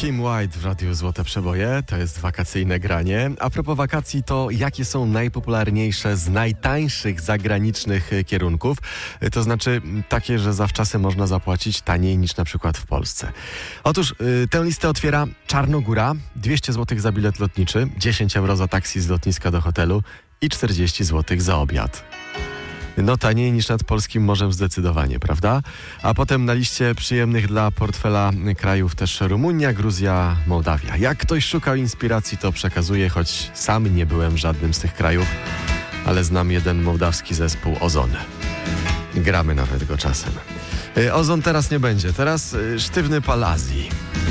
Kim White w Radiu Złote Przeboje, to jest wakacyjne granie. A propos wakacji, to jakie są najpopularniejsze z najtańszych zagranicznych kierunków? To znaczy takie, że zawczasem można zapłacić taniej niż na przykład w Polsce. Otóż tę listę otwiera Czarnogóra, 200 zł za bilet lotniczy, 10 euro za taksi z lotniska do hotelu i 40 zł za obiad. No taniej niż nad polskim morzem zdecydowanie, prawda? A potem na liście przyjemnych dla portfela krajów też Rumunia, Gruzja, Mołdawia. Jak ktoś szukał inspiracji, to przekazuję, choć sam nie byłem w żadnym z tych krajów, ale znam jeden mołdawski zespół Ozon. Gramy nawet go czasem. Ozon teraz nie będzie, teraz sztywny Palazzi.